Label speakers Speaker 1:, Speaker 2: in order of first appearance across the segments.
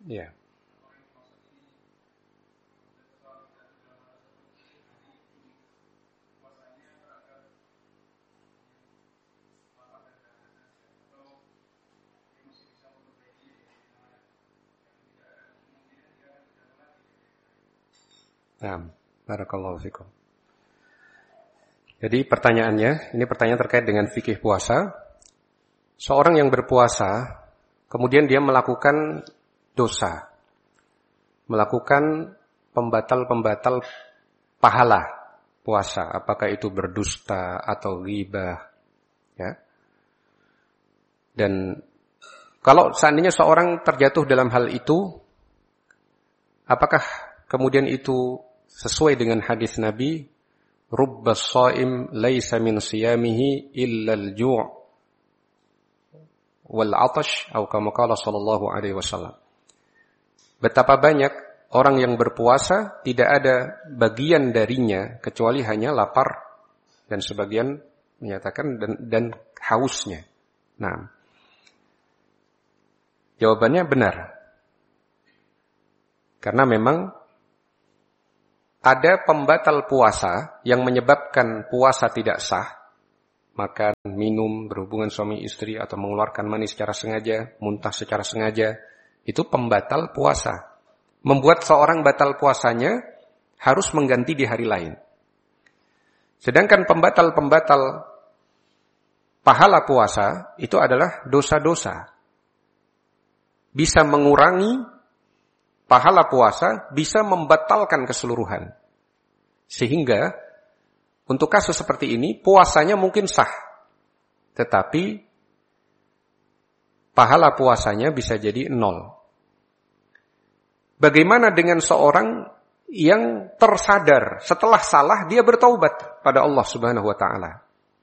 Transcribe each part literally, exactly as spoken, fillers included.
Speaker 1: Ya. Nah, barakallahu fikum. Jadi pertanyaannya, ini pertanyaan terkait dengan fikih puasa. Seorang yang berpuasa, kemudian dia melakukan dosa, melakukan pembatal-pembatal pahala puasa, apakah itu berdusta atau ghibah, ya. Dan kalau seandainya seorang terjatuh dalam hal itu, apakah kemudian itu sesuai dengan hadis Nabi, rubbas shaim laisa min siyamihi illa al-ju' wal 'atash atau kama qala sallallahu alaihi wasallam. Betapa banyak orang yang berpuasa tidak ada bagian darinya kecuali hanya lapar dan sebagian menyatakan dan, dan hausnya. Nah, jawabannya benar. Karena memang ada pembatal puasa yang menyebabkan puasa tidak sah, makan, minum, berhubungan suami istri, atau mengeluarkan mani secara sengaja, muntah secara sengaja, itu pembatal puasa. Membuat seorang batal puasanya harus mengganti di hari lain. Sedangkan pembatal-pembatal pahala puasa itu adalah dosa-dosa. Bisa mengurangi pahala puasa, bisa membatalkan keseluruhan. Sehingga untuk kasus seperti ini puasanya mungkin sah, tetapi pahala puasanya bisa jadi nol. Bagaimana dengan seorang yang tersadar setelah salah dia bertaubat pada Allah Subhanahu wa taala?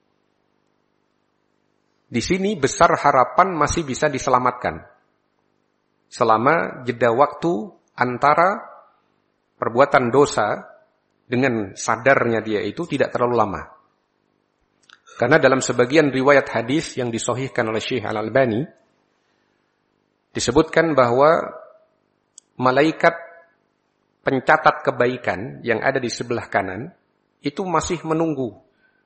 Speaker 1: Di sini besar harapan masih bisa diselamatkan selama jeda waktu antara perbuatan dosa dengan sadarnya dia itu tidak terlalu lama. Karena dalam sebagian riwayat hadis yang disahihkan oleh Syekh Al-Albani disebutkan bahwa malaikat pencatat kebaikan yang ada di sebelah kanan itu masih menunggu.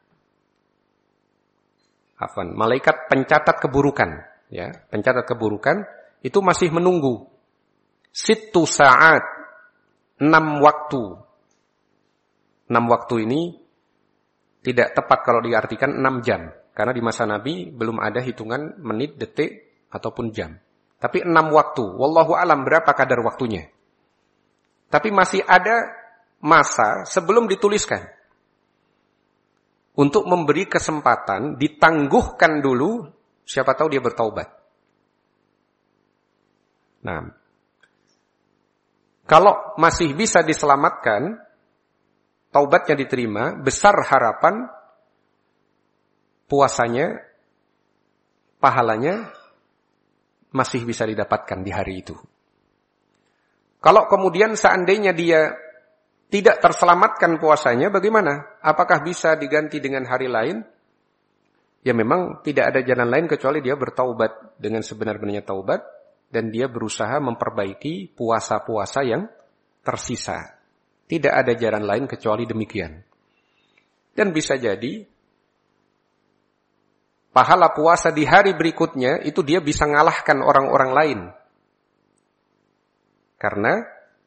Speaker 1: Afwan, malaikat pencatat keburukan, ya, pencatat keburukan itu masih menunggu. Sittu saat, enam waktu. Enam waktu ini tidak tepat kalau diartikan enam jam. Karena di masa Nabi belum ada hitungan menit, detik, ataupun jam. Tapi enam waktu. Wallahu alam berapa kadar waktunya. Tapi masih ada masa sebelum dituliskan. Untuk memberi kesempatan, ditangguhkan dulu, siapa tahu dia bertaubat. Nah, kalau masih bisa diselamatkan, taubatnya diterima, besar harapan puasanya, pahalanya masih bisa didapatkan di hari itu. Kalau kemudian seandainya dia tidak terselamatkan puasanya, bagaimana? Apakah bisa diganti dengan hari lain? Ya memang tidak ada jalan lain kecuali dia bertaubat dengan sebenar-benarnya taubat, dan dia berusaha memperbaiki puasa-puasa yang tersisa. Tidak ada jalan lain kecuali demikian. Dan bisa jadi pahala puasa di hari berikutnya itu dia bisa ngalahkan orang-orang lain. Karena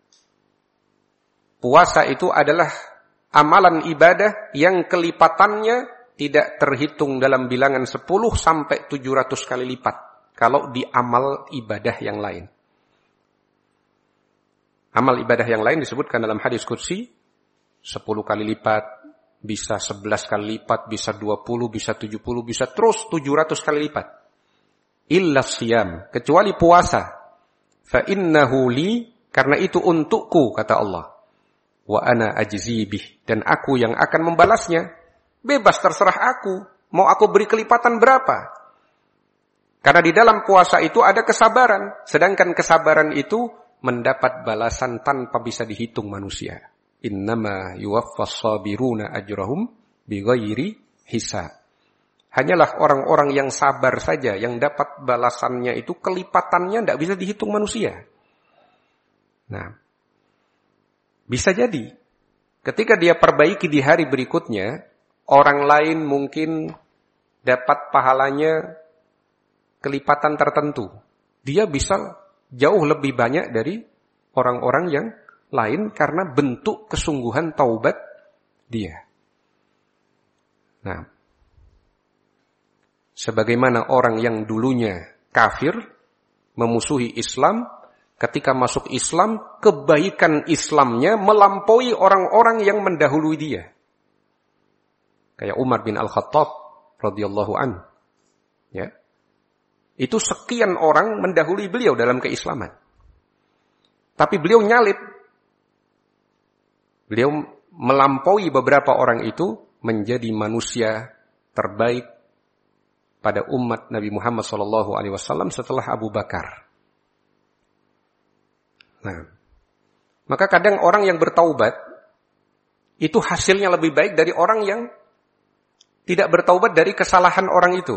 Speaker 1: puasa itu adalah amalan ibadah yang kelipatannya tidak terhitung dalam bilangan sepuluh sampai tujuh ratus kali lipat. Kalau di amal ibadah yang lain. Amal ibadah yang lain disebutkan dalam hadis qudsi, sepuluh kali lipat, bisa sebelas kali lipat, bisa dua puluh, bisa tujuh puluh, bisa terus tujuh ratus kali lipat. Illa siyam, kecuali puasa. Fa innahu li, karena itu untukku, kata Allah. Wa ana ajzi bih, dan aku yang akan membalasnya. Bebas terserah aku, mau aku beri kelipatan berapa? Karena di dalam puasa itu ada kesabaran. Sedangkan kesabaran itu mendapat balasan tanpa bisa dihitung manusia. Innama yuwaffas sabiruna ajrahum bighairi hisab. Hanyalah orang-orang yang sabar saja yang dapat balasannya itu kelipatannya tidak bisa dihitung manusia. Nah, bisa jadi ketika dia perbaiki di hari berikutnya, orang lain mungkin dapat pahalanya kelipatan tertentu. Dia bisa jauh lebih banyak dari orang-orang yang lain karena bentuk kesungguhan taubat dia. Nah, sebagaimana orang yang dulunya kafir, memusuhi Islam, ketika masuk Islam, kebaikan Islamnya melampaui orang-orang yang mendahului dia. Kayak Umar bin Al-Khattab radhiyallahu anhu. Ya. Itu sekian orang mendahului beliau dalam keislaman. Tapi beliau nyalip. Beliau melampaui beberapa orang itu menjadi manusia terbaik pada umat Nabi Muhammad shallallahu alaihi wasallam setelah Abu Bakar. Nah, maka kadang orang yang bertaubat itu hasilnya lebih baik dari orang yang tidak bertaubat dari kesalahan orang itu.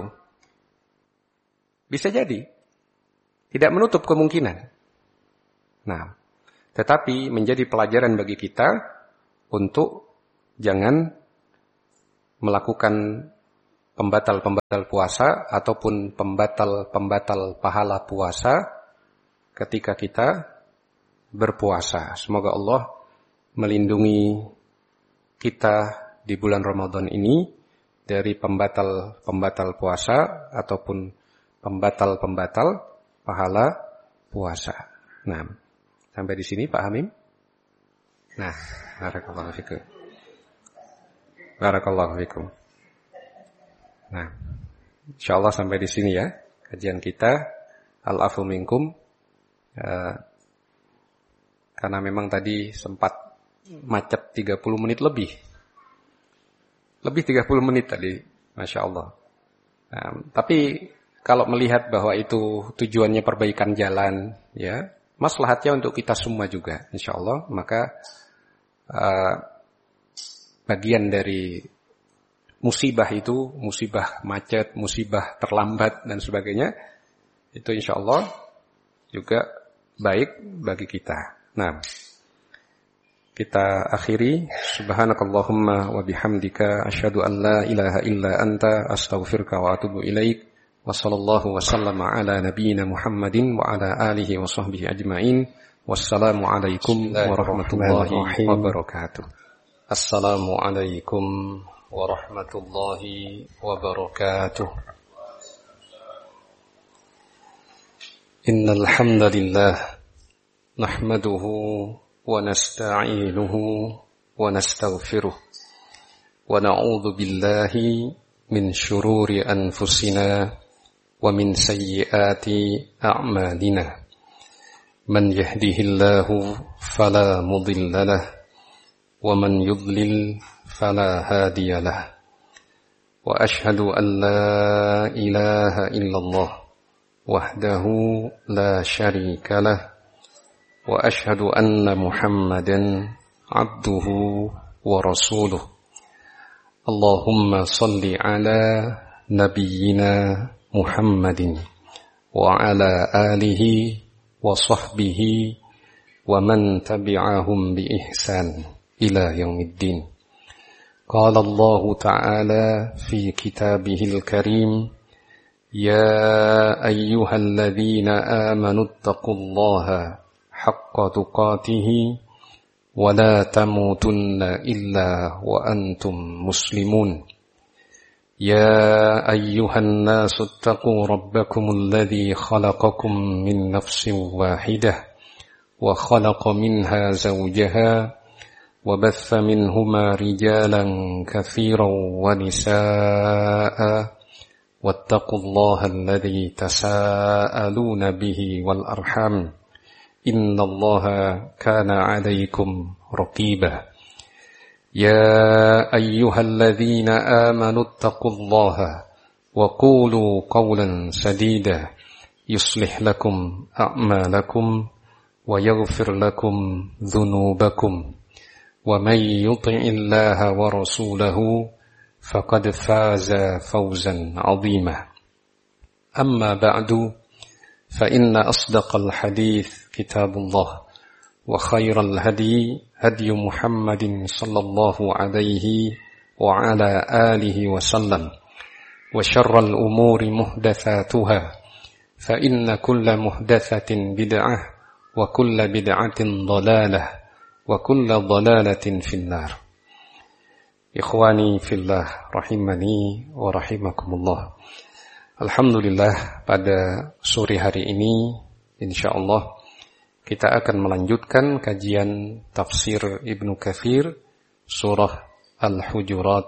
Speaker 1: Bisa jadi. Tidak menutup kemungkinan. Nah, tetapi menjadi pelajaran bagi kita untuk jangan melakukan pembatal-pembatal puasa ataupun pembatal-pembatal pahala puasa ketika kita berpuasa. Semoga Allah melindungi kita di bulan Ramadan ini dari pembatal-pembatal puasa ataupun pembatal-pembatal pahala puasa. Nah, sampai di sini Pak Hamim. Nah, barakallahu fikum. Barakallahu fikum. Nah, insyaallah sampai di sini ya kajian kita. Al-afu minkum. Uh, karena memang tadi sempat macet tiga puluh menit lebih. Lebih tiga puluh menit tadi, Masya Allah. Nah, tapi kalau melihat bahwa itu tujuannya perbaikan jalan, ya, maslahatnya untuk kita semua juga, insya Allah. Maka uh, bagian dari musibah itu, musibah macet, musibah terlambat dan sebagainya, itu insya Allah juga baik bagi kita. Nah, kita akhiri. Subhanakallahumma wa bihamdika asyhadu an la ilaha illa anta astaghfiruka wa atubu ilaik. Wa sallallahu wa sallama ala nabiyyina Muhammadin wa ala alihi wa sahbihi ajma'in. Wassalamu alaikum warahmatullahi wabarakatuh. Assalamu alaikum warahmatullahi wabarakatuh. Innal hamdalillah nahmaduhu ونستعينه ونستغفره ونعوذ بالله من شرور أنفسنا ومن سيئات أعمالنا من يهده الله فلا مضل له ومن يضلل فلا هادي له وأشهد أن لا إله إلا الله وحده لا شريك له وأشهد أن محمدا عبده ورسوله اللهم صل على نبينا محمد وعلى آله وصحبه ومن تبعهم بإحسان إلى يوم الدين قال الله تعالى في كتابه الكريم يا أيها الذين آمنوا اتقوا الله حق تقاته ولا تموتن إلا وأنتم مسلمون يا أيها الناس اتقوا ربكم الذي خلقكم من نفس واحدة وخلق منها زوجها وبث منهما رجالا كثيرا ونساء واتقوا الله الذي تساءلون به والأرحام إن الله كان عليكم رقيبا يا أيها الذين آمنوا اتقوا الله وقولوا قولا سديدا يصلح لكم أعمالكم ويغفر لكم ذنوبكم ومن يطع الله ورسوله فقد فاز فوزا عظيما أما بعد فإن أصدق الحديث كتاب الله وخير الهدي هدي محمد صلى الله عليه وعلى آله وسلم وشر الأمور محدثاتها فإن كل محدثة بدعة وكل بدعة ضلالة وكل ضلالة في النار. Ikhwani fillah rahimani wa rahimakumullah. Alhamdulillah, pada sore hari ini insyaallah kita akan melanjutkan kajian tafsir Ibnu Katsir surah Al-Hujurat.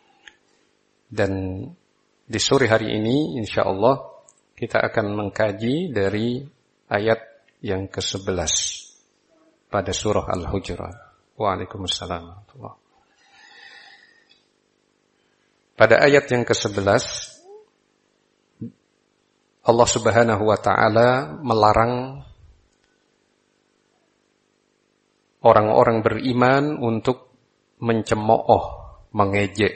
Speaker 1: Dan di sore hari ini insyaallah kita akan mengkaji dari ayat yang kesebelas pada surah Al-Hujurat. Waalaikumsalam. Pada ayat yang kesebelas Allah Subhanahu wa taala melarang orang-orang beriman untuk mencemooh, mengejek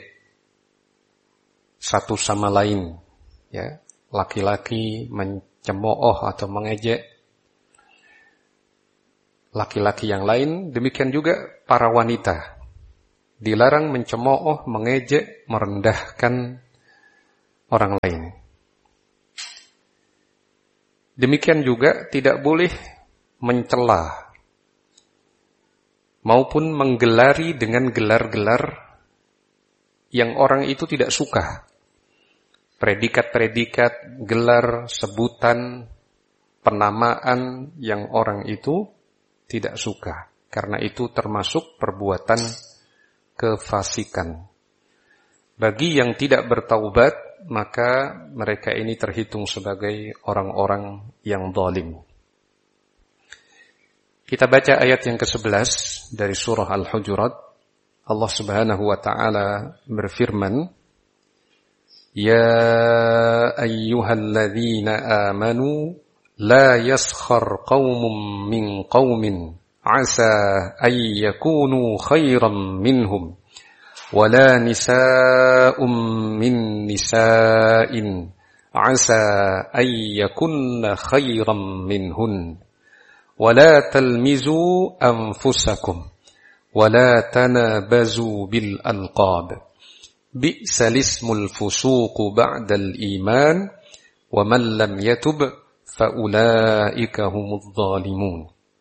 Speaker 1: satu sama lain, ya. Laki-laki mencemooh atau mengejek laki-laki yang lain, demikian juga para wanita dilarang mencemooh, mengejek, merendahkan orang lain. Demikian juga tidak boleh mencela maupun menggelari dengan gelar-gelar yang orang itu tidak suka. Predikat-predikat, gelar, sebutan, penamaan yang orang itu tidak suka. Karena itu termasuk perbuatan kefasikan. Bagi yang tidak bertaubat, maka mereka ini terhitung sebagai orang-orang yang zalim. Kita baca ayat yang kesebelas dari surah Al-Hujurat. Allah Subhanahu wa taala berfirman, "Ya ayyuhalladzina amanu la yaskhar qaumun min qaumin 'asa ay yakunu khairan minhum wa la nisa'un min nisa'in 'asa ay yakunna khairan minhun." وَلَا تَلْمِزُوا أَنفُسَكُمْ وَلَا تَنَابَزُوا بِالْأَلْقَابِ بِئْسَ الِاسْمُ الْفُسُوقُ بَعْدَ الْإِيمَانِ وَمَنْ لَمْ يَتُبْ فَأُولَئِكَ هُمُ الظَّالِمُونَ.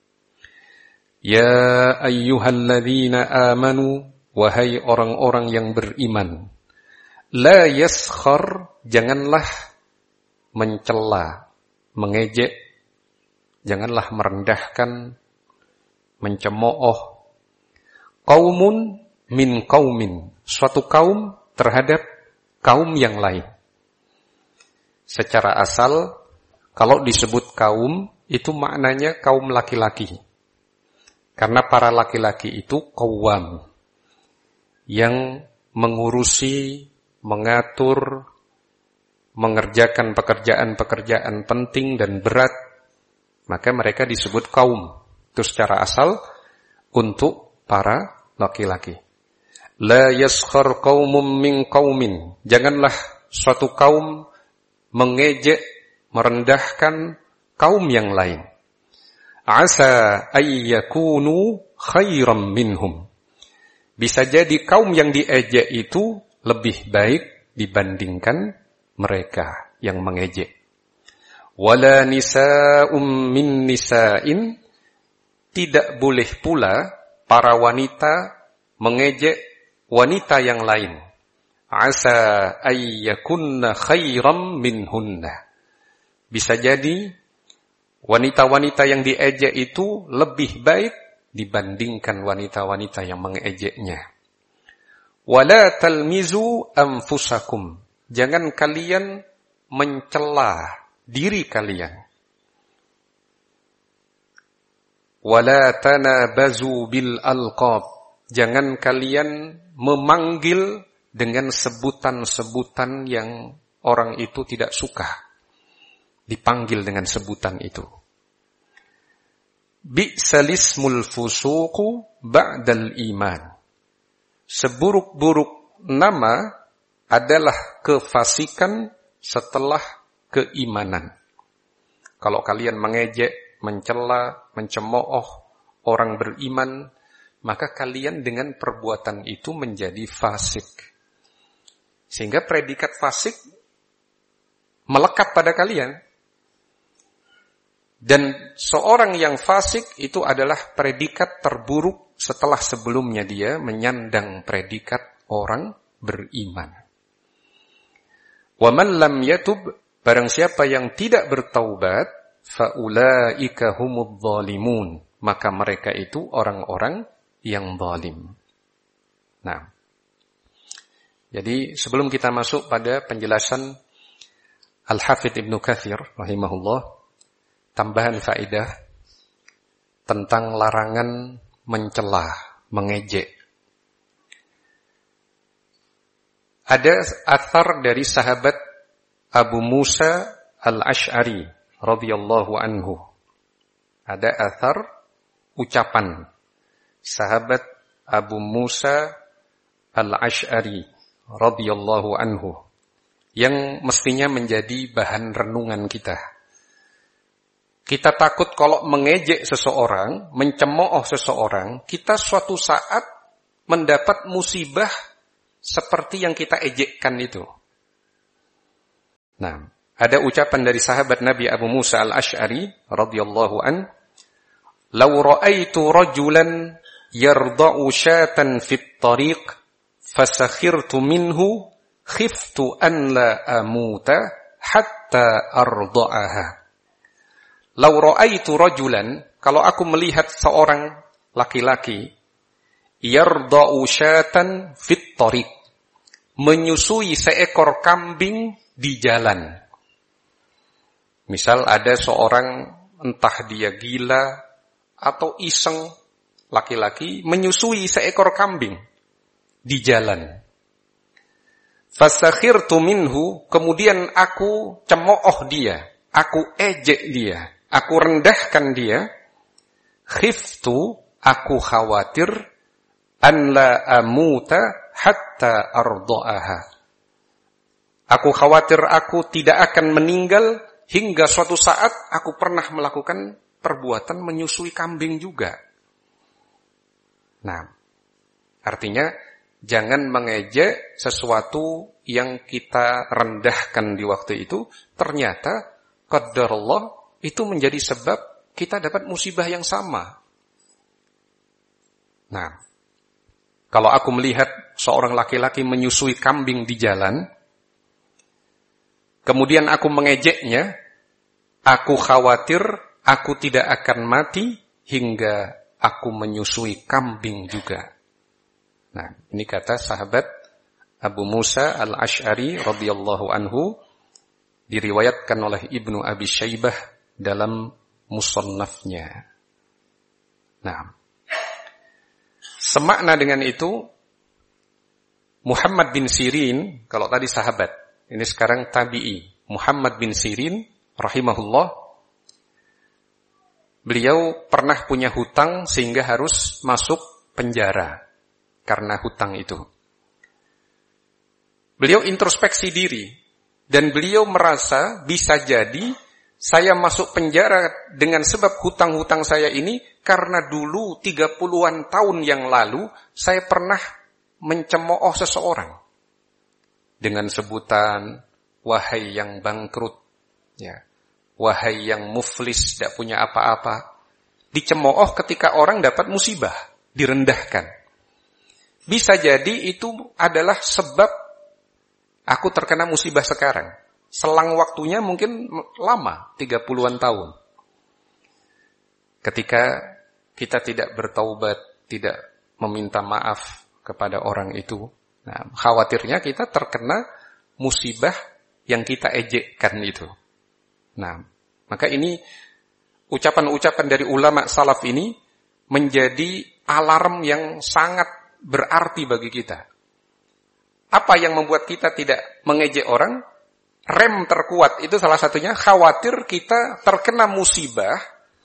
Speaker 1: Ya ayyuhalladzina amanu, wahai orang-orang yang beriman, la yaskhar, janganlah mencela, mengejek, janganlah merendahkan, mencemooh qaumun min qaumin, suatu kaum terhadap kaum yang lain. Secara asal, kalau disebut kaum, itu maknanya kaum laki-laki. Karena para laki-laki itu qawwam, yang mengurusi, mengatur, mengerjakan pekerjaan-pekerjaan penting dan berat, maka mereka disebut kaum. Itu secara asal untuk para laki-laki. La yaskhar qaumun min qaumin, janganlah suatu kaum mengejek, merendahkan kaum yang lain. Asa ay yakunu khairan minhum, bisa jadi kaum yang diejek itu lebih baik dibandingkan mereka yang mengejek. Wala nisa'um min nisa'in, tidak boleh pula para wanita mengejek wanita yang lain. Asa ay yakunna khairan minhunna, bisa jadi wanita-wanita yang diejek itu lebih baik dibandingkan wanita-wanita yang mengejeknya. Wala talmizu anfusakum, jangan kalian mencela diri kalian. Wala tanabazu bil alqab, jangan kalian memanggil dengan sebutan-sebutan yang orang itu tidak suka dipanggil dengan sebutan itu. Bi'salismul fusuqu ba'dal iman, seburuk-buruk nama adalah kefasikan setelah keimanan. Kalau kalian mengejek, mencela, mencemooh orang beriman, maka kalian dengan perbuatan itu menjadi fasik. Sehingga predikat fasik melekat pada kalian. Dan seorang yang fasik itu adalah predikat terburuk setelah sebelumnya dia menyandang predikat orang beriman. Wa man lam yatub, barang siapa yang tidak bertaubat, fa ulaika humudz zalimun, maka mereka itu orang-orang yang zalim. Nah, jadi sebelum kita masuk pada penjelasan Al-Hafidz Ibnu Katsir rahimahullah, tambahan faedah tentang larangan mencela, mengejek. Ada athar dari sahabat Abu Musa Al-Asy'ari radhiyallahu anhu. Ada athar ucapan sahabat Abu Musa Al-Asy'ari radhiyallahu anhu yang mestinya menjadi bahan renungan kita. Kita takut kalau mengejek seseorang, mencemooh seseorang, kita suatu saat mendapat musibah seperti yang kita ejekkan itu. Nah, ada ucapan dari sahabat Nabi Abu Musa Al-Asy'ari radhiyallahu an, "Law ra'aitu rajulan yarda'u syatan fit tariq fasakhirtu minhu khiftu an la amuta hatta arda'aha." Lau ra'aitu rajulan, kalau aku melihat seorang laki-laki, yarda'u syatan fit tariq, menyusui seekor kambing di jalan. Misal ada seorang, entah dia gila atau iseng, laki-laki menyusui seekor kambing di jalan. Fasakhirtu minhu, kemudian aku cemooh dia, aku ejek dia, aku rendahkan dia. Khiftu, aku khawatir, an la amuta hatta arda'aha. Aku khawatir aku tidak akan meninggal hingga suatu saat aku pernah melakukan perbuatan menyusui kambing juga. Nah, artinya jangan mengejek sesuatu yang kita rendahkan di waktu itu, ternyata qadarullah itu menjadi sebab kita dapat musibah yang sama. Nah, kalau aku melihat seorang laki-laki menyusui kambing di jalan, kemudian aku mengejeknya, aku khawatir aku tidak akan mati hingga aku menyusui kambing juga. Nah, ini kata sahabat Abu Musa Al-Asy'ari radhiyallahu anhu, diriwayatkan oleh Ibnu Abi Syaibah dalam musannafnya. Nah, semakna dengan itu, Muhammad bin Sirin, kalau tadi sahabat, ini sekarang tabi'i, Muhammad bin Sirin rahimahullah, beliau pernah punya hutang sehingga harus masuk penjara karena hutang itu. Beliau introspeksi diri dan beliau merasa bisa jadi saya masuk penjara dengan sebab hutang-hutang saya ini karena dulu tiga puluhan tahun yang lalu saya pernah mencemooh seseorang dengan sebutan wahai yang bangkrut, ya, wahai yang muflis, tidak punya apa-apa. Dicemooh ketika orang dapat musibah, direndahkan. Bisa jadi itu adalah sebab aku terkena musibah sekarang. Selang waktunya mungkin lama, tiga puluhan tahun. Ketika kita tidak bertaubat, tidak meminta maaf kepada orang itu, nah, khawatirnya kita terkena musibah yang kita ejekkan itu. Nah, maka ini ucapan-ucapan dari ulama salaf ini menjadi alarm yang sangat berarti bagi kita. Apa yang membuat kita tidak mengejek orang? Rem terkuat itu salah satunya khawatir kita terkena musibah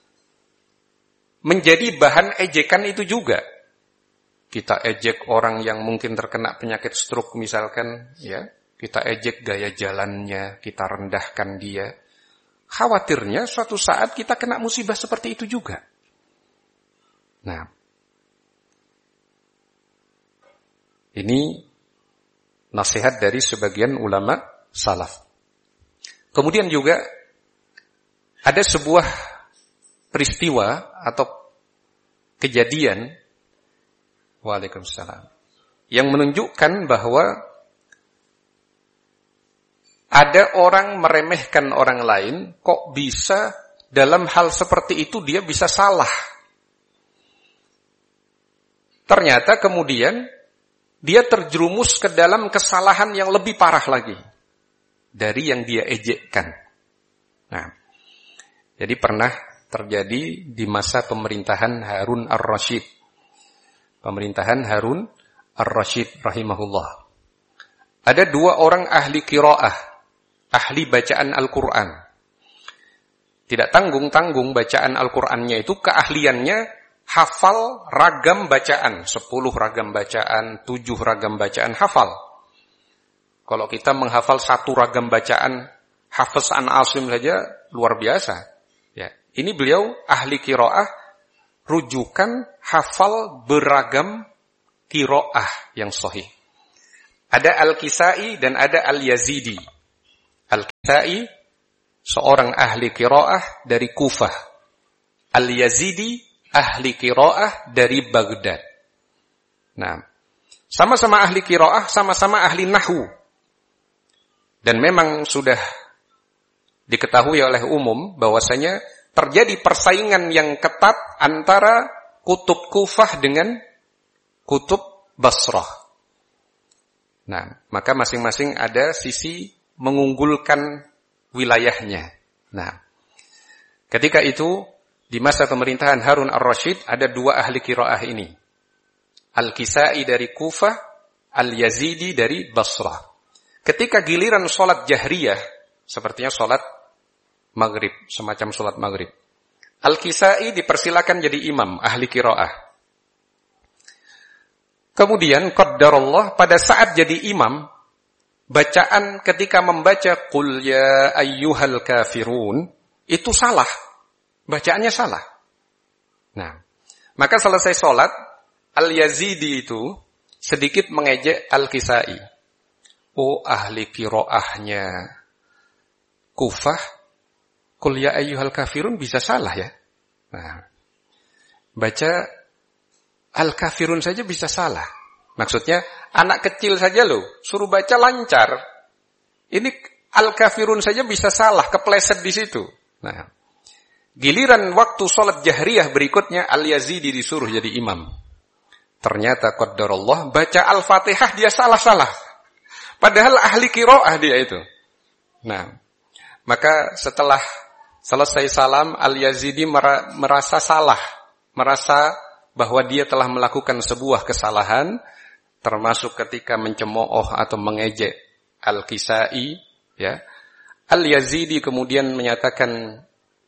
Speaker 1: menjadi bahan ejekan itu juga. Kita ejek orang yang mungkin terkena penyakit stroke misalkan, ya, kita ejek gaya jalannya, kita rendahkan dia. Khawatirnya suatu saat kita kena musibah seperti itu juga. Nah, ini nasihat dari sebagian ulama salaf. Kemudian juga ada sebuah peristiwa atau kejadian, waalaikumsalam, yang menunjukkan bahwa ada orang meremehkan orang lain, kok bisa dalam hal seperti itu dia bisa salah. Ternyata kemudian dia terjerumus ke dalam kesalahan yang lebih parah lagi dari yang dia ejekkan. Nah, jadi pernah terjadi di masa pemerintahan Harun ar-Rasyid. Pemerintahan Harun ar-Rasyid rahimahullah. Ada dua orang ahli qiraah, ahli bacaan Al-Quran. Tidak tanggung-tanggung bacaan Al-Qurannya itu, keahliannya hafal ragam bacaan. Sepuluh ragam bacaan, tujuh ragam bacaan, hafal. Kalau kita menghafal satu ragam bacaan, Hafiz an Asim saja luar biasa. Ya, ini beliau ahli qiraah, rujukan hafal beragam qiraah yang sahih. Ada Al-Kisai dan ada Al-Yazidi. Al-Kisai seorang ahli qiraah dari Kufah. Al-Yazidi ahli qiraah dari Baghdad. Nah, sama-sama ahli qiraah, sama-sama ahli nahwu. Dan memang sudah diketahui oleh umum bahwasanya terjadi persaingan yang ketat antara kutub Kufah dengan kutub Basrah. Nah, maka masing-masing ada sisi mengunggulkan wilayahnya. Nah, ketika itu di masa pemerintahan Harun ar-Rasyid ada dua ahli qiraah ini. Al-Kisai dari Kufah, Al-Yazidi dari Basrah. Ketika giliran sholat jahriyah, sepertinya sholat maghrib, semacam sholat maghrib, Al-Kisai dipersilakan jadi imam, ahli qiraah. Kemudian qaddarallah pada saat jadi imam, bacaan ketika membaca qul ya ayyuhal kafirun itu salah. Bacaannya salah. Nah, maka selesai sholat, Al-Yazidi itu sedikit mengejek Al-Kisai. Oh, ahli qiraahnya Kufah, qul ya ayyuhal kafirun bisa salah ya. Nah, baca Al-Kafirun saja bisa salah. Maksudnya anak kecil saja loh, suruh baca lancar. Ini Al-Kafirun saja bisa salah, kepleset di situ. Nah, giliran waktu sholat jahriyah berikutnya, Al-Yazidi disuruh jadi imam. Ternyata qaddarallah baca Al-Fatihah dia salah-salah. Padahal ahli qiraah dia itu. Nah, maka setelah selesai salam, Al-Yazidi merasa salah, merasa bahwa dia telah melakukan sebuah kesalahan, termasuk ketika mencemooh atau mengejek Al-Kisai, ya. Al-Yazidi kemudian menyatakan,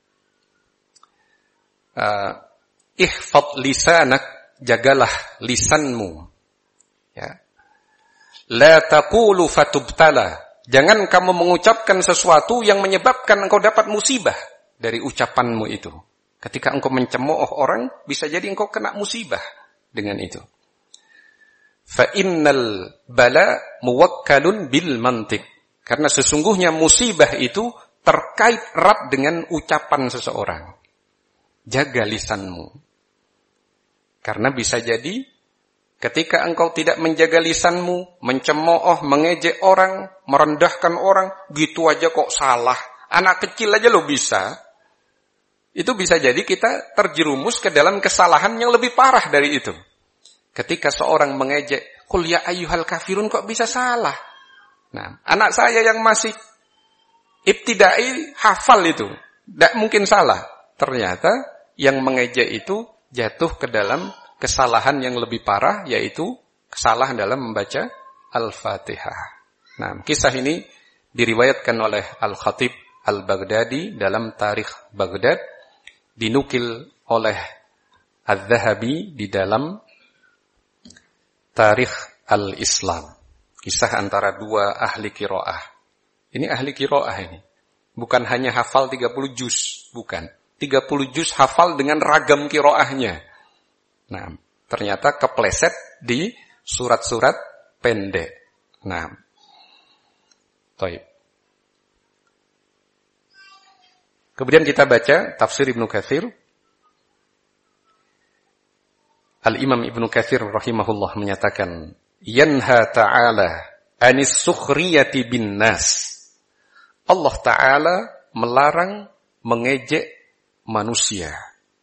Speaker 1: uh, ihfad lisanak, jagalah lisanmu, ya. La taqulu fatubtala, jangan kamu mengucapkan sesuatu yang menyebabkan engkau dapat musibah dari ucapanmu itu. Ketika engkau mencemooh orang, bisa jadi engkau kena musibah dengan itu. Fa innal bala muwakkalun bil mantiq. Karena sesungguhnya musibah itu terkait erat dengan ucapan seseorang. Jaga lisanmu. Karena bisa jadi ketika engkau tidak menjaga lisanmu, mencemooh, mengejek orang, merendahkan orang, gitu aja kok salah. Anak kecil aja lo bisa. Itu bisa jadi kita terjerumus ke dalam kesalahan yang lebih parah dari itu. Ketika seorang mengejek, qul ya ayyuhal kafirun kok bisa salah. Nah, anak saya yang masih ibtidai hafal itu, tidak mungkin salah. Ternyata yang mengejek itu jatuh ke dalam kesalahan yang lebih parah, yaitu kesalahan dalam membaca Al-Fatihah. Nah, kisah ini diriwayatkan oleh Al-Khatib Al-Baghdadi dalam Tarikh Baghdad, dinukil oleh Az-Zahabi di dalam Tarikh Al-Islam. Kisah antara dua ahli qiraah. Ini ahli qiraah ini. Bukan hanya hafal tiga puluh juz, bukan. tiga puluh juz hafal dengan ragam qiraahnya. Nah, ternyata kepleset di surat-surat pendek. Nah, baik. Kemudian kita baca tafsir Ibnu Katsir. Al-Imam Ibnu Katsir rahimahullah menyatakan, yanha ta'ala anis sukhriyati bin nas. Allah Ta'ala melarang mengejek manusia.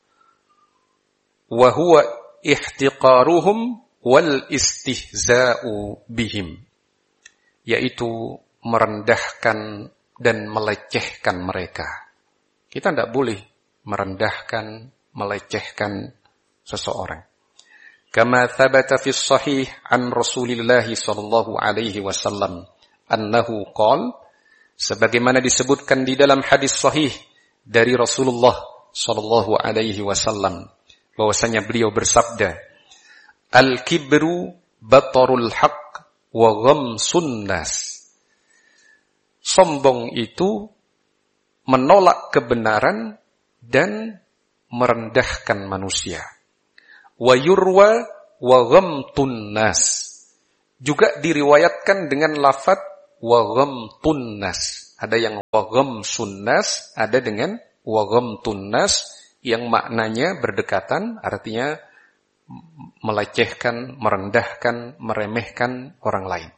Speaker 1: Wa huwa ihtiqaruhum wal istihza'u bihim. Yaitu merendahkan dan melecehkan mereka. Kita tidak boleh merendahkan, melecehkan seseorang. Kama thabata fi sahih an Rasulillah sallallahu alaihi wasallam annahu qala, sebagaimana disebutkan di dalam hadis sahih dari Rasulullah sallallahu alaihi wasallam bahwasanya beliau bersabda, al-kibru batarul haqq wa ghamsun nas. Sombong itu menolak kebenaran dan merendahkan manusia. Wa yurwa wa ghamtun nas. Juga diriwayatkan dengan lafaz wa ghamtun nas. Ada yang wa ghamsun nas, ada dengan wa ghamtun nas yang maknanya berdekatan, artinya melecehkan, merendahkan, meremehkan orang lain.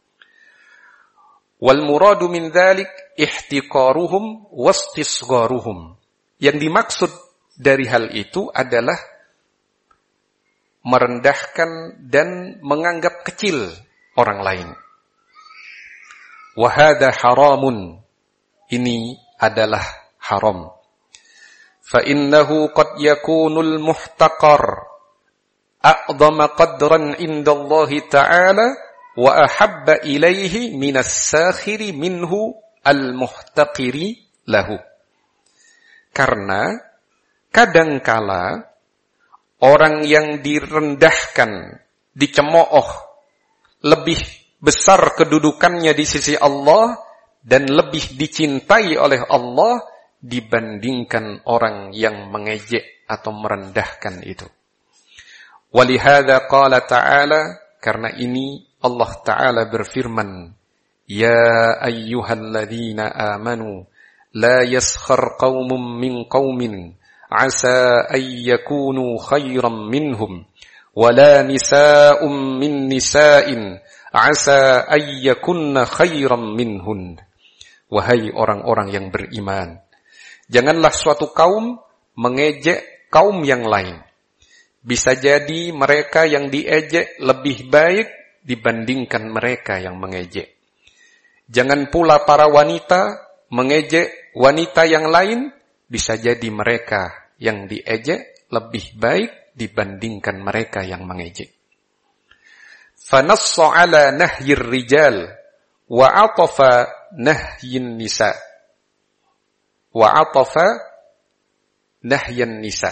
Speaker 1: Wal muradu min dzalik ihtiqaruhum wastisgharuhum. Yang dimaksud dari hal itu adalah merendahkan dan menganggap kecil orang lain. Wa hadza haramun. Ini adalah haram. Fa innahu qad yakunul muhtaqar a'dhama qadran indallahi ta'ala wa ahabba ilaihi minas sakhiri minhu al-muhtaqiri lahu. Karena kadangkala orang yang direndahkan, dicemooh, lebih besar kedudukannya di sisi Allah dan lebih dicintai oleh Allah dibandingkan orang yang mengejek atau merendahkan itu. Walihada qala ta'ala, karena ini Allah Ta'ala berfirman, ya ayyuhalladzina amanu la yaskhar qaumun min qaumin asa an yakunu khairan minhum wala nisa'un min nisa'in asa an yakunna khairan minhun. Wahai orang-orang yang beriman, janganlah suatu kaum mengejek kaum yang lain. Bisa jadi mereka yang diejek lebih baik dibandingkan mereka yang mengejek. Jangan pula para wanita mengejek wanita yang lain, bisa jadi mereka yang diejek lebih baik dibandingkan mereka yang mengejek. Fanassa ala nahyir rijal wa atafa nahyin nisa. Wa atafa nahyan nisa.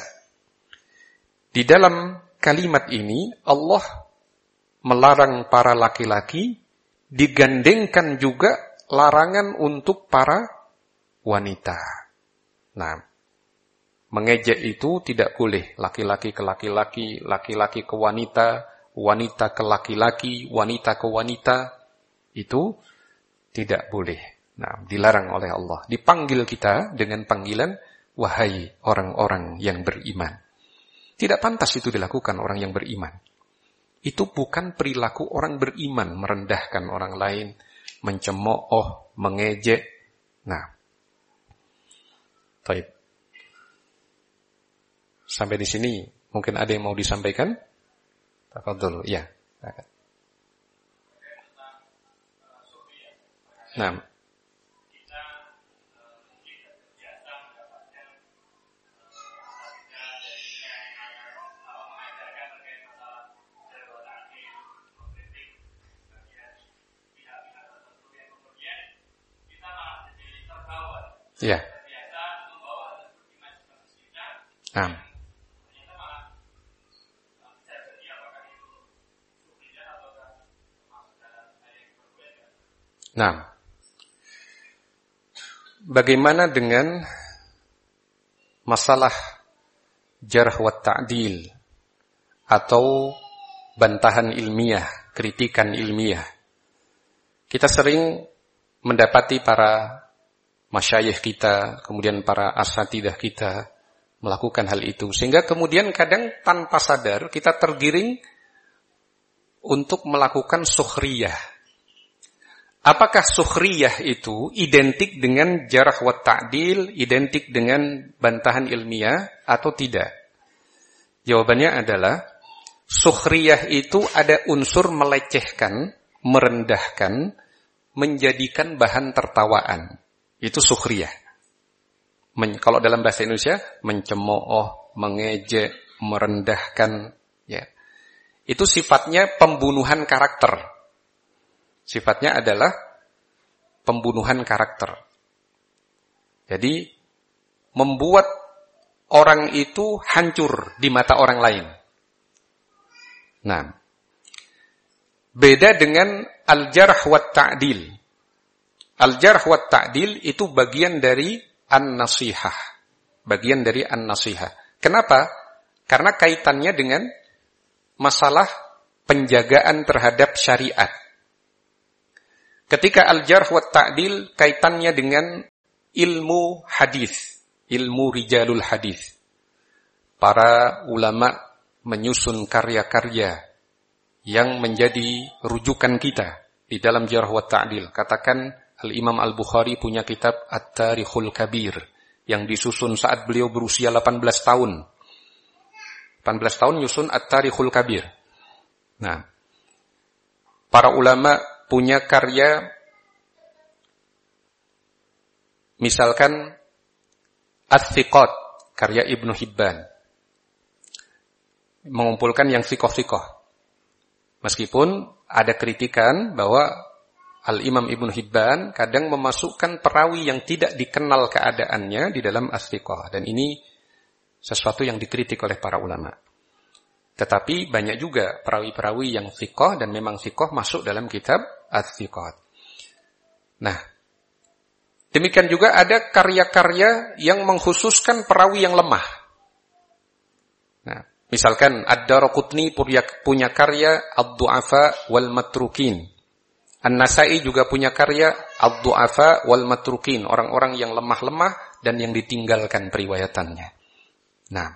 Speaker 1: Di dalam kalimat ini Allah melarang para laki-laki, digandengkan juga larangan untuk para wanita. Nah, mengejek itu tidak boleh laki-laki ke laki-laki, laki-laki ke wanita, wanita ke laki-laki, wanita ke wanita. Itu tidak boleh. Nah, dilarang oleh Allah. Dipanggil kita dengan panggilan, wahai orang-orang yang beriman. Tidak pantas itu dilakukan orang yang beriman. Itu bukan perilaku orang beriman, merendahkan orang lain, mencemooh, mengejek. Nah, baik. Sampai di sini mungkin ada yang mau disampaikan? Tafadhol, ya. Nah. Ya. Nah. Nah. Bagaimana dengan masalah jarh wa ta'dil atau bantahan ilmiah, kritikan ilmiah. Kita sering mendapati para masyayikh kita, kemudian para asatidah kita melakukan hal itu. Sehingga kemudian kadang tanpa sadar kita tergiring untuk melakukan sukhriyah. Apakah sukhriyah itu identik dengan jarh wa ta'dil, identik dengan bantahan ilmiah atau tidak? Jawabannya adalah sukhriyah itu ada unsur melecehkan, merendahkan, menjadikan bahan tertawaan. Itu sukhriyah. Men, kalau dalam bahasa Indonesia, mencemooh, mengejek, merendahkan. Ya. Itu sifatnya pembunuhan karakter. Sifatnya adalah pembunuhan karakter. Jadi, membuat orang itu hancur di mata orang lain. Nah, beda dengan al-jarh wa ta'dil. Al-jarh wa ta'dil itu bagian dari an-nasihah. Bagian dari an-nasihah. Kenapa? Karena kaitannya dengan masalah penjagaan terhadap syariat. Ketika al-jarh wa ta'dil kaitannya dengan ilmu hadis, ilmu rijalul hadis. Para ulama menyusun karya-karya yang menjadi rujukan kita di dalam jarh wa ta'dil. Katakan Al-Imam Al-Bukhari punya kitab At-Tarikhul Kabir yang disusun saat beliau berusia delapan belas tahun. delapan belas tahun nyusun At-Tarikhul Kabir. Nah, para ulama punya karya misalkan Ats-Tsiqat, karya Ibnu Hibban. Mengumpulkan yang sikoh-sikoh. Meskipun ada kritikan bahwa Al-Imam Ibnu Hibban kadang memasukkan perawi yang tidak dikenal keadaannya di dalam Ats-Tsiqah. Dan ini sesuatu yang dikritik oleh para ulama. Tetapi banyak juga perawi-perawi yang sikoh dan memang sikoh masuk dalam kitab Ats-Tsiqah. Nah, demikian juga ada karya-karya yang mengkhususkan perawi yang lemah. Nah, misalkan Ad-Daraqutni punya karya Ad-Du'afa wal Matrukin. An-Nasai juga punya karya Ad-Du'afa wal Matrukin, orang-orang yang lemah-lemah dan yang ditinggalkan periwayatannya. Nah,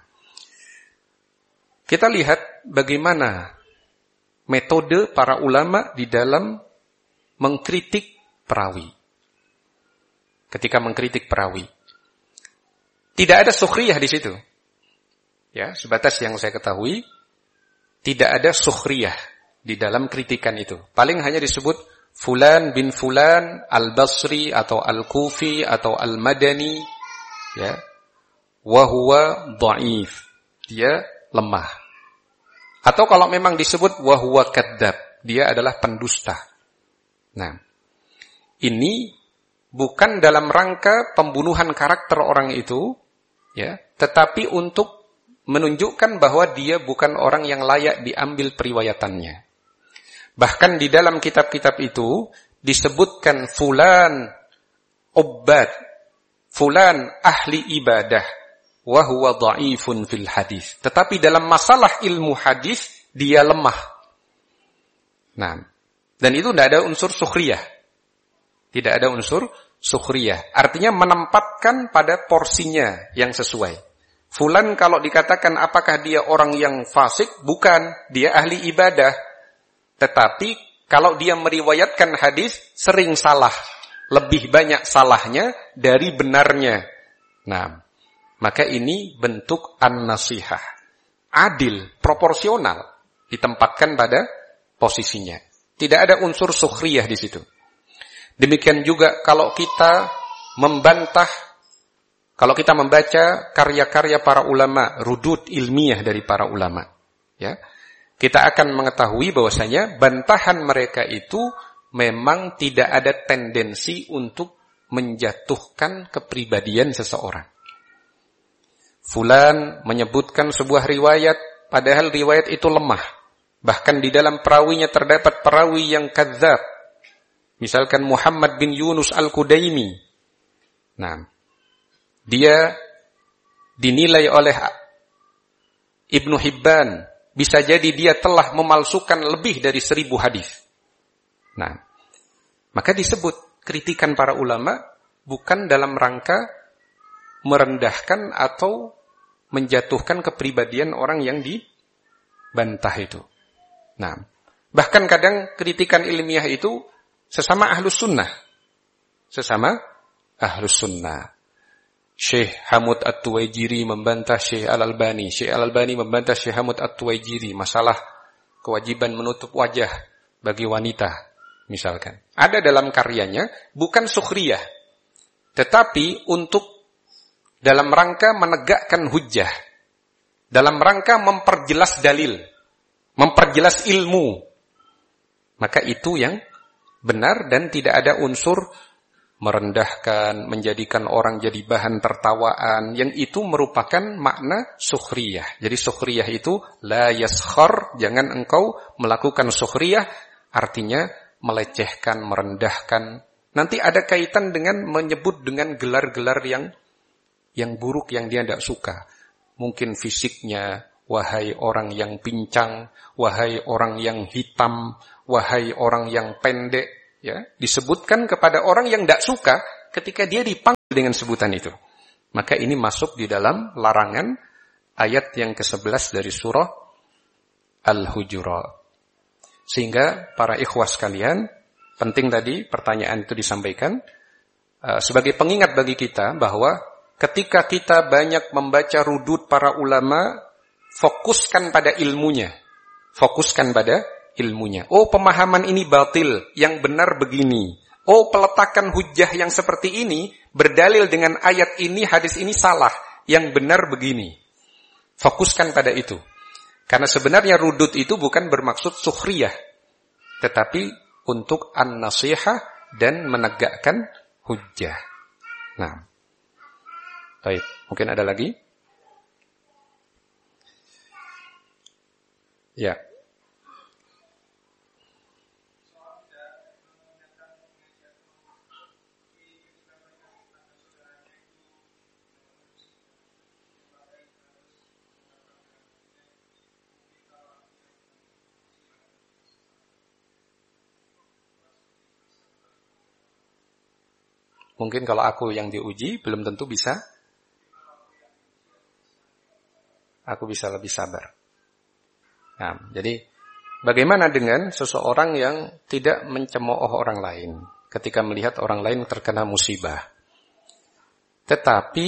Speaker 1: kita lihat bagaimana metode para ulama di dalam mengkritik perawi. Ketika mengkritik perawi, tidak ada sukhriyah di situ. Ya, sebatas yang saya ketahui, tidak ada sukhriyah di dalam kritikan itu. Paling hanya disebut Fulan bin Fulan al-Basri atau al-Kufi atau al-Madani, ya, wa huwa dha'if, dia lemah. Atau kalau memang disebut wa huwa kadzdzab, dia adalah pendusta. Nah, ini bukan dalam rangka pembunuhan karakter orang itu, ya, tetapi untuk menunjukkan bahwa dia bukan orang yang layak diambil periwayatannya. Bahkan di dalam kitab-kitab itu disebutkan fulan ubbad, fulan ahli ibadah, wa huwa dha'ifun fil hadis. Tetapi dalam masalah ilmu hadis dia lemah. Nah, dan itu tidak ada unsur sukhriyah. Tidak ada unsur sukhriyah. Artinya menempatkan pada porsinya yang sesuai. Fulan kalau dikatakan apakah dia orang yang fasik? Bukan, dia ahli ibadah. Tetapi kalau dia meriwayatkan hadis sering salah. Lebih banyak salahnya dari benarnya. Nah, maka ini bentuk an-nasihah. Adil, proporsional. Ditempatkan pada posisinya. Tidak ada unsur sukhriyah di situ. Demikian juga kalau kita membantah, kalau kita membaca karya-karya para ulama, rudud ilmiah dari para ulama, ya, kita akan mengetahui bahwasanya bantahan mereka itu memang tidak ada tendensi untuk menjatuhkan kepribadian seseorang. Fulan menyebutkan sebuah riwayat, padahal riwayat itu lemah. Bahkan di dalam perawinya terdapat perawi yang kadzdzab. Misalkan Muhammad bin Yunus al-Kudaimi. Nah, dia dinilai oleh Ibnu Hibban bisa jadi dia telah memalsukan lebih dari seribu hadis. Nah, maka disebut kritikan para ulama bukan dalam rangka merendahkan atau menjatuhkan kepribadian orang yang dibantah itu. Nah, bahkan kadang kritikan ilmiah itu sesama ahlus sunnah. Sesama ahlus sunnah. Syekh Hamud At-Tuwaijiri membantah Syekh Al-Albani. Syekh Al-Albani membantah Syekh Hamud At-Tuwaijiri. Masalah kewajiban menutup wajah bagi wanita, misalkan. Ada dalam karyanya, bukan sukhriyah. Tetapi untuk dalam rangka menegakkan hujjah. Dalam rangka memperjelas dalil. Memperjelas ilmu. Maka itu yang benar dan tidak ada unsur merendahkan, menjadikan orang jadi bahan tertawaan, yang itu merupakan makna sukhriyah. Jadi sukhriyah itu la yaskhar, jangan engkau melakukan sukhriyah, artinya melecehkan, merendahkan. Nanti ada kaitan dengan menyebut dengan gelar-gelar yang yang buruk yang dia tidak suka. Mungkin fisiknya, wahai orang yang pincang, wahai orang yang hitam, wahai orang yang pendek. Ya, disebutkan kepada orang yang tidak suka ketika dia dipanggil dengan sebutan itu. Maka ini masuk di dalam larangan ayat yang kesebelas dari surah Al-Hujurat. Sehingga para ikhwah sekalian, penting tadi pertanyaan itu disampaikan uh, sebagai pengingat bagi kita bahwa ketika kita banyak membaca rudud para ulama, fokuskan pada ilmunya. Fokuskan pada ilmunya. Oh, pemahaman ini batil, yang benar begini. Oh, peletakan hujjah yang seperti ini berdalil dengan ayat ini, hadis ini salah, yang benar begini. Fokuskan pada itu. Karena sebenarnya rudud itu bukan bermaksud sukhriyah, tetapi untuk an-nasihah dan menegakkan hujjah. Nah, baik, mungkin ada lagi? Ya. Mungkin kalau aku yang diuji, belum tentu bisa. Aku bisa lebih sabar. Nah, jadi bagaimana dengan seseorang yang tidak mencemooh orang lain ketika melihat orang lain terkena musibah? Tetapi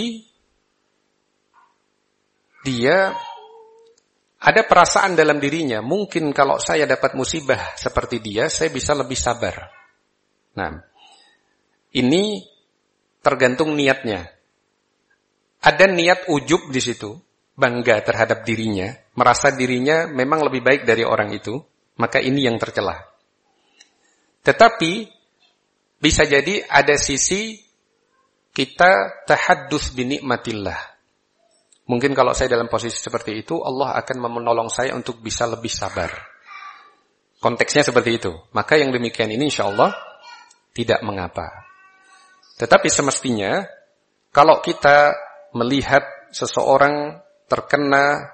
Speaker 1: dia ada perasaan dalam dirinya, mungkin kalau saya dapat musibah seperti dia, saya bisa lebih sabar. Nah, ini tergantung niatnya. Ada niat ujub di situ, bangga terhadap dirinya, merasa dirinya memang lebih baik dari orang itu, maka ini yang tercela. Tetapi bisa jadi ada sisi kita tahaddus bi nikmatillah. Mungkin kalau saya dalam posisi seperti itu, Allah akan menolong saya untuk bisa lebih sabar. Konteksnya seperti itu. Maka yang demikian ini insyaallah tidak mengapa. Tetapi semestinya, kalau kita melihat seseorang terkena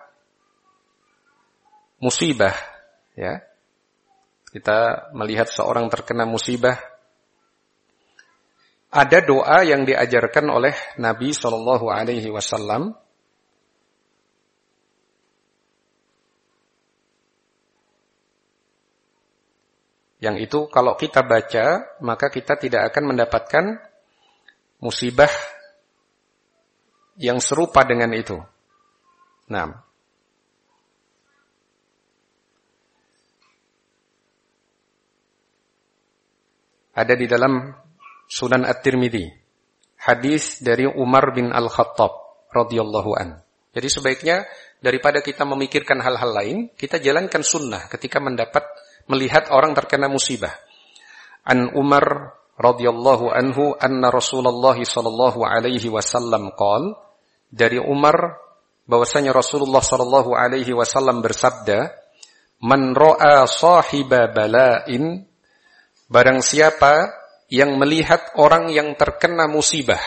Speaker 1: musibah, ya, kita melihat seorang terkena musibah, ada doa yang diajarkan oleh Nabi Shallallahu Alaihi Wasallam, yang itu kalau kita baca, maka kita tidak akan mendapatkan musibah yang serupa dengan itu. Nah, ada di dalam Sunan At-Tirmidzi, hadis dari Umar bin Al-Khattab radhiyallahu an. Jadi sebaiknya daripada kita memikirkan hal-hal lain, kita jalankan sunnah ketika mendapat melihat orang terkena musibah. An Umar radhiyallahu anhu anna Rasulullah sallallahu alaihi wasallam qaal, dari Umar bahwasanya Rasulullah sallallahu alaihi wasallam bersabda, man ra'a sahiba bala'in, barang siapa yang melihat orang yang terkena musibah,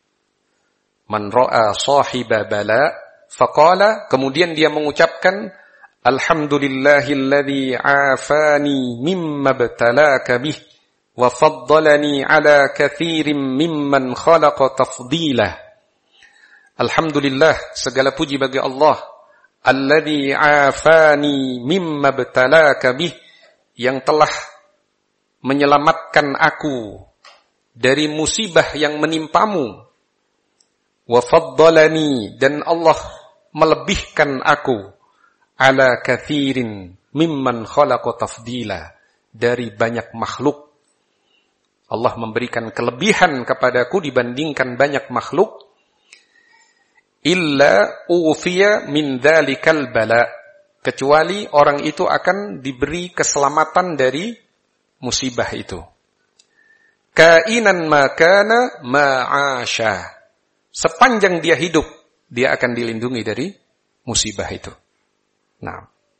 Speaker 1: man ra'a sahiba bala' faqala, kemudian dia mengucapkan Alhamdulillahilladzi afani mimma btalaka bih wa faddalani ala katsirin mimman khalaqa tafdila. Alhamdulillah, segala puji bagi Allah, alladzi afani mimma btalaka bih, yang telah menyelamatkan aku dari musibah yang menimpamu. Wa faddalani, dan Allah melebihkan aku, ala katsirin mimman khalaqa tafdila, dari banyak makhluk. Allah memberikan kelebihan kepadaku dibandingkan banyak makhluk. Illa ufiya min dzalikal bala, kecuali orang itu akan diberi keselamatan dari musibah itu. Kainan makana ma'asha, sepanjang dia hidup dia akan dilindungi dari musibah itu. Nah,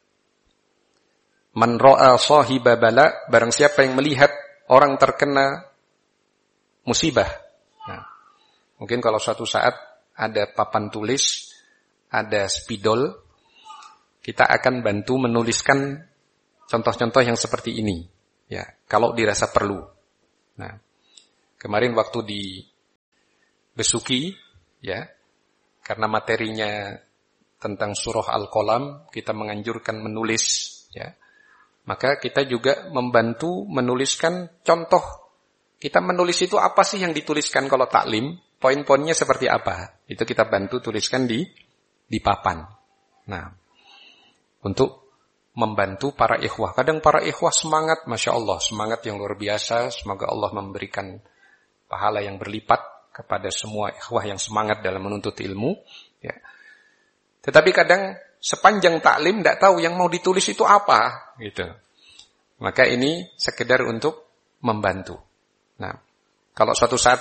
Speaker 1: man ra'a sahiba bala, barang siapa yang melihat orang terkena musibah. Nah, mungkin kalau suatu saat ada papan tulis, ada spidol, kita akan bantu menuliskan contoh-contoh yang seperti ini, ya, kalau dirasa perlu. Nah, kemarin waktu di Besuki, ya, karena materinya tentang surah Al-Qalam, kita menganjurkan menulis, ya. Maka kita juga membantu menuliskan contoh. Kita menulis itu apa sih yang dituliskan kalau taklim? Poin-poinnya seperti apa? Itu kita bantu tuliskan di di papan. Nah, untuk membantu para ikhwah. Kadang para ikhwah semangat, Masya Allah, semangat yang luar biasa. Semoga Allah memberikan pahala yang berlipat kepada semua ikhwah yang semangat dalam menuntut ilmu. Ya. Tetapi kadang sepanjang taklim tidak tahu yang mau ditulis itu apa, gitu. Maka ini sekedar untuk membantu. Nah, kalau suatu saat